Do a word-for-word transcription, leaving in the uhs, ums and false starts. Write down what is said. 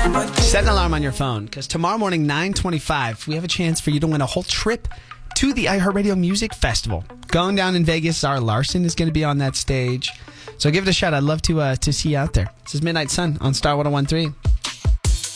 Set an alarm on your phone, because tomorrow morning, nine twenty-five, we have a chance for you to win a whole trip to the iHeartRadio Music Festival. Going down in Vegas, Zara Larson is going to be on that stage. So give it a shot. I'd love to uh, to see you out there. This is Midnight Sun on Star one oh one point three.